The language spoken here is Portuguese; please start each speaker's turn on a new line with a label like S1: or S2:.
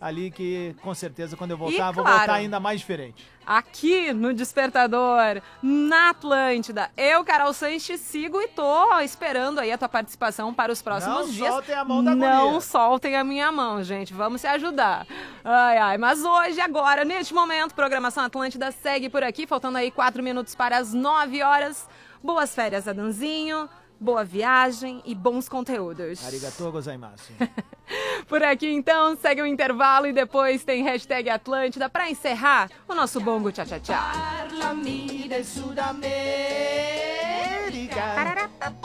S1: ali que, com certeza, quando eu voltar,
S2: E,
S1: vou
S2: claro,
S1: voltar ainda mais diferente.
S2: Aqui no Despertador, na Atlântida, eu, Carol Sanches, sigo e tô esperando aí a tua participação para os próximos dias.
S1: Não soltem a mão da
S2: Não
S1: guria.
S2: soltem a minha mão, gente. Vamos se ajudar. Ai, ai. Mas hoje, agora, neste momento, programação Atlântida segue por aqui, faltando aí 4 minutos para as 9 horas. Boas férias, Adanzinho. Boa viagem e bons conteúdos.
S1: Arigatou gozaimasu.
S2: Por aqui, então, segue o intervalo e depois tem hashtag Atlântida para encerrar o nosso bongo tchá-tchá-tchá.
S1: Parlami del Sud America.